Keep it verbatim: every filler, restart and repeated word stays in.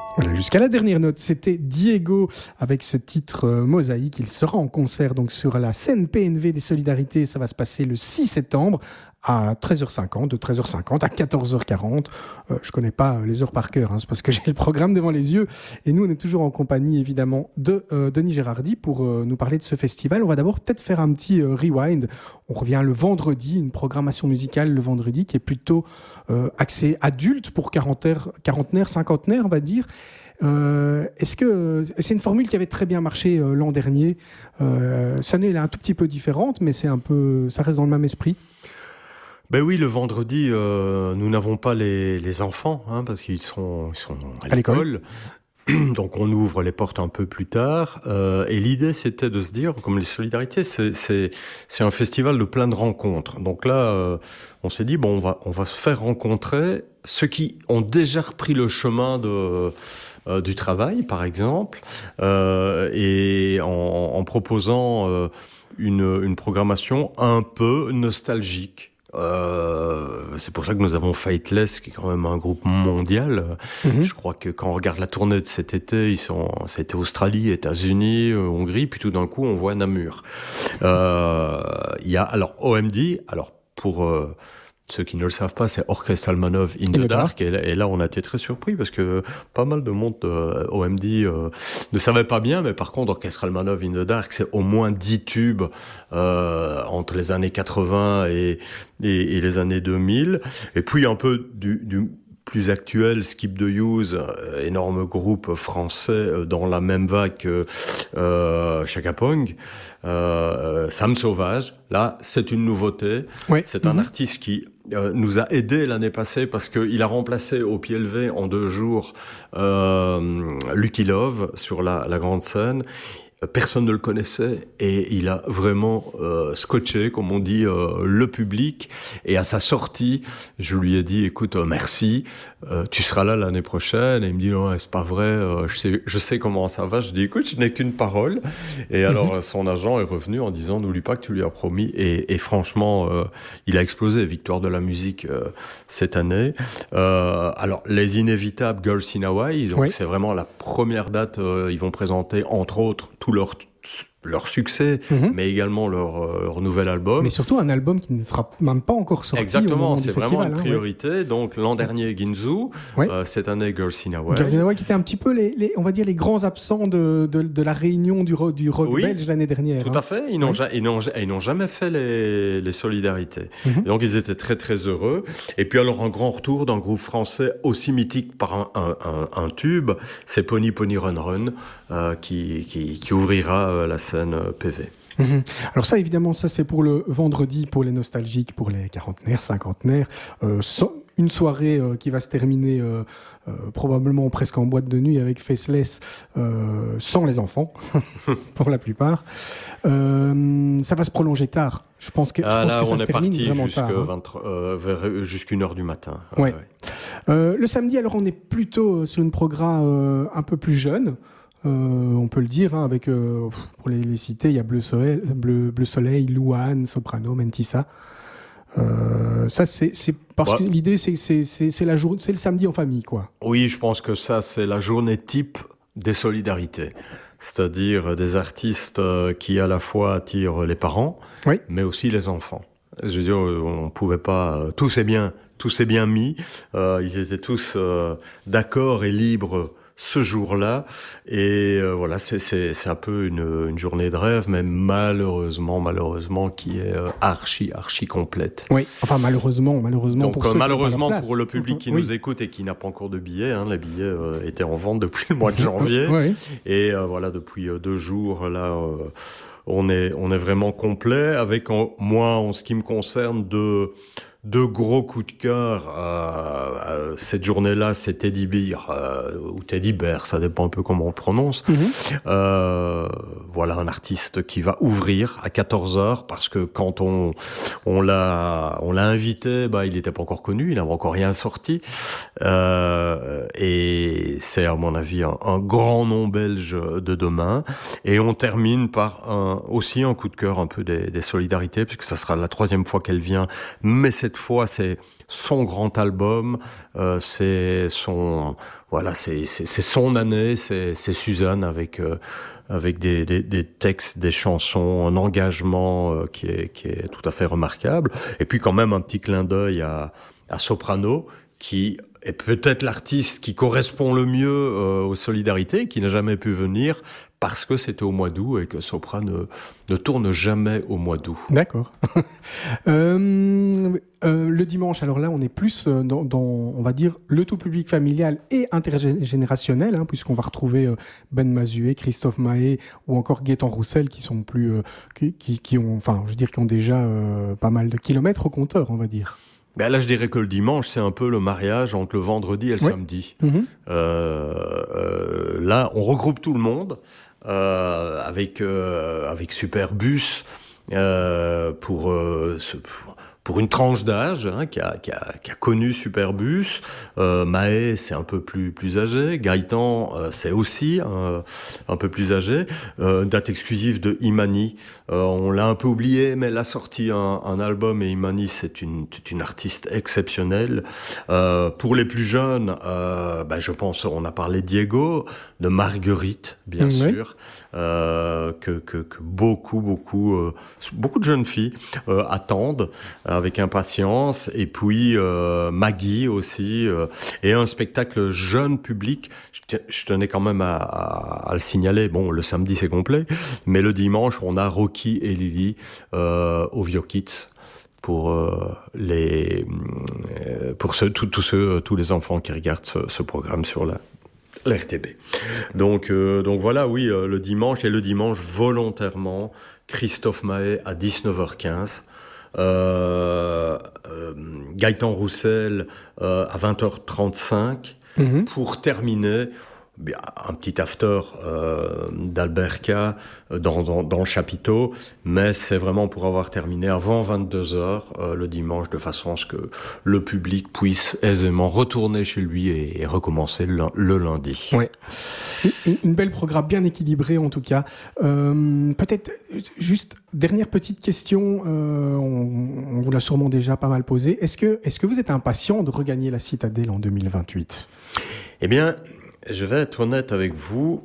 Voilà, jusqu'à la dernière note, c'était Diego avec ce titre euh, Mosaïque. Il sera en concert donc sur la scène P N V des Solidarités. Ça va se passer le six septembre à treize heures cinquante, de treize heures cinquante à quatorze heures quarante. Euh, je connais pas les heures par cœur, hein, c'est parce que j'ai le programme devant les yeux. Et nous, on est toujours en compagnie, évidemment, de euh, Denis Gérardi pour euh, nous parler de ce festival. On va d'abord peut-être faire un petit euh, rewind. On revient le vendredi, une programmation musicale le vendredi qui est plutôt euh, axée adulte pour quarantenaires, quarantenaires, cinquantenaires, on va dire. Euh, est-ce que c'est une formule qui avait très bien marché euh, l'an dernier? euh, Cette année, elle est un tout petit peu différente, mais c'est un peu, ça reste dans le même esprit. Ben oui, le vendredi, euh, nous n'avons pas les, les enfants, hein, parce qu'ils sont, ils sont à, à l'école. l'école. Donc on ouvre les portes un peu plus tard. Euh, et l'idée, c'était de se dire, comme les Solidarités, c'est, c'est, c'est un festival de plein de rencontres. Donc là, euh, on s'est dit, bon, on va, on va se faire rencontrer ceux qui ont déjà repris le chemin de... Euh, du travail, par exemple, euh, et en, en proposant euh, une, une programmation un peu nostalgique. Euh, c'est pour ça que nous avons Fateless, qui est quand même un groupe mondial. Mm-hmm. Je crois que quand on regarde la tournée de cet été, ils sont, c'était Australie, États-Unis, euh, Hongrie, puis tout d'un coup, on voit Namur. Euh, il y a alors O M D, alors pour... Euh, ceux qui ne le savent pas, c'est Orchestral Manœuvre in the Dark. Et là, et là, on a été très surpris parce que pas mal de monde euh, O M D euh, ne savait pas bien. Mais par contre, Orchestral Manœuvre in the Dark, c'est au moins dix tubes euh, entre les années quatre-vingts et, et, et les années deux mille. Et puis un peu du... du plus actuel, Skip the Use, euh, énorme groupe français euh, dans la même vague que euh, Chaka Pong. Euh, Sam Sauvage, là, c'est une nouveauté. Oui. C'est un mmh. artiste qui euh, nous a aidé l'année passée parce qu'il a remplacé au pied levé en deux jours euh, Lucky Love sur la, la grande scène. Personne ne le connaissait et il a vraiment euh, scotché, comme on dit, euh, le public. Et à sa sortie, je lui ai dit, écoute, euh, merci, euh, tu seras là l'année prochaine. Et il me dit, non, c'est pas vrai, euh, je sais, je sais comment ça va. Je dis, écoute, je n'ai qu'une parole. Et alors, mm-hmm. son agent est revenu en disant, n'oublie pas que tu lui as promis. Et, et franchement, euh, il a explosé, victoire de la musique euh, cette année. Euh, alors, les inévitables Girls in Hawaii, donc oui. c'est vraiment la première date. Euh, ils vont présenter, entre autres, tout leur leur succès, mm-hmm. mais également leur, euh, leur nouvel album. Mais surtout un album qui ne sera même pas encore sorti. Exactement, au c'est moment vraiment du une festival, priorité. Hein, ouais. Donc l'an dernier, Ginzu, ouais. euh, cette année, Girls in Hawaii. Girls in Hawaii qui étaient un petit peu, les, les, on va dire, les grands absents de, de, de la réunion du, du rock oui, belge l'année dernière. Tout hein. à fait, ils n'ont, ouais. ja, ils, n'ont, ils n'ont jamais fait les, les solidarités. Mm-hmm. Donc ils étaient très très heureux. Et puis alors un grand retour d'un groupe français aussi mythique par un, un, un, un tube, c'est Pony Pony Run Run, euh, qui, qui, qui ouvrira euh, la scène euh, P V. Mmh. Alors ça, évidemment, ça c'est pour le vendredi, pour les nostalgiques, pour les quarantenaires, cinquantenaires. Euh, so- une soirée euh, qui va se terminer euh, euh, probablement presque en boîte de nuit avec Faceless, euh, sans les enfants, pour la plupart. Euh, ça va se prolonger tard. Je pense que, ah, je pense là, que ça on se est termine parti vraiment jusque tard. Hein. vingt, euh, vers, jusqu'une heure du matin. Ouais. Ouais. Euh, le samedi, alors on est plutôt sur une programme euh, un peu plus jeune. Euh, on peut le dire, hein, avec, euh, pour les, les citer, il y a Bleu Soleil, Bleu, Bleu Soleil, Louane, Soprano, Mentissa. Euh, ça, c'est, c'est parce ouais. que l'idée, c'est, c'est, c'est, c'est, la jour, c'est le samedi en famille, quoi. Oui, je pense que ça, c'est la journée type des solidarités. C'est-à-dire des artistes qui, à la fois, attirent les parents, oui. mais aussi les enfants. Je veux dire, on pouvait pas... Tout s'est bien, tout s'est bien mis. Euh, ils étaient tous euh, d'accord et libres ce jour-là, et euh, voilà, c'est, c'est, c'est un peu une, une journée de rêve, mais malheureusement, malheureusement, qui est euh, archi, archi complète. Oui, enfin malheureusement, malheureusement Donc, pour euh, ceux malheureusement qui pour le public qui oui. nous écoute et qui n'a pas encore de billets, hein, les billets euh, étaient en vente depuis le mois de janvier, oui. et euh, voilà, depuis euh, deux jours, là, euh, on est, on est vraiment complet, avec en, moi, en ce qui me concerne, de Deux gros coups de cœur euh, euh, cette journée-là, c'est Teddy Bear euh, ou Teddy Bear, ça dépend un peu comment on le prononce. Mm-hmm. Euh, voilà un artiste qui va ouvrir à quatorze heures parce que quand on on l'a on l'a invité, bah il n'était pas encore connu, il n'avait encore rien sorti. Euh, Euh, et c'est à mon avis un, un grand nom belge de demain. Et on termine par un, aussi un coup de cœur un peu des, des solidarités, puisque ça sera la troisième fois qu'elle vient. Mais cette fois, c'est son grand album, euh, c'est son voilà, c'est, c'est, c'est son année, c'est, c'est Suzanne avec euh, avec des, des, des textes, des chansons, un engagement euh, qui est qui est tout à fait remarquable. Et puis quand même un petit clin d'œil à à Soprano, qui est peut-être l'artiste qui correspond le mieux euh, aux solidarités, qui n'a jamais pu venir parce que c'était au mois d'août et que Sopra ne, ne tourne jamais au mois d'août. D'accord. euh, euh, le dimanche, alors là, on est plus dans, dans, on va dire, le tout public familial et intergénérationnel, hein, puisqu'on va retrouver euh, Ben Mazué, Christophe Mahé ou encore Gaëtan Roussel, qui sont plus, euh, qui, qui, qui ont, enfin, je veux dire, qui ont déjà euh, pas mal de kilomètres au compteur, on va dire. Ben là, je dirais que le dimanche, c'est un peu le mariage entre le vendredi et le ouais. samedi. Mmh. Euh, euh, là, on regroupe tout le monde euh, avec euh, avec Superbus euh, pour, euh, ce, pour pour une tranche d'âge hein, qui, a, qui, a, qui a connu Superbus. Euh, Mahé, c'est un peu plus plus âgé. Gaëtan, euh, c'est aussi euh, un peu plus âgé. Euh, date exclusive de Imani. Euh, on l'a un peu oublié, mais elle a sorti un, un album et Imani, c'est une, c'est une artiste exceptionnelle. Euh, pour les plus jeunes, euh, ben, je pense, on a parlé de Diego, de Marguerite, bien mmh, sûr, oui. euh, que, que, que beaucoup, beaucoup, euh, beaucoup de jeunes filles euh, attendent avec impatience. Et puis euh, Maggie aussi, euh, et un spectacle jeune public. Je, je tenais quand même à, à, à le signaler. Bon, le samedi c'est complet, mais le dimanche on a Rocky et Lily euh, au Vieux Kids pour euh, les euh, pour ceux tous tous ceux tous les enfants qui regardent ce, ce programme sur la la R T B. Donc euh, donc voilà, oui, euh, le dimanche et le dimanche volontairement Christophe Mahé à dix-neuf heures quinze. Euh, euh, Gaëtan Roussel euh, à vingt heures trente-cinq mmh. pour terminer un petit after euh, d'Albert K dans, dans, dans le chapiteau, mais c'est vraiment pour avoir terminé avant vingt-deux heures euh, le dimanche, de façon à ce que le public puisse aisément retourner chez lui et, et recommencer le, le lundi. Ouais. Une, une belle programme bien équilibrée en tout cas. Euh, peut-être juste dernière petite question, euh, on, on vous l'a sûrement déjà pas mal posée. Est-ce que, est-ce que vous êtes impatient de regagner la Citadelle en deux mille vingt-huit ? Eh bien, je vais être honnête avec vous,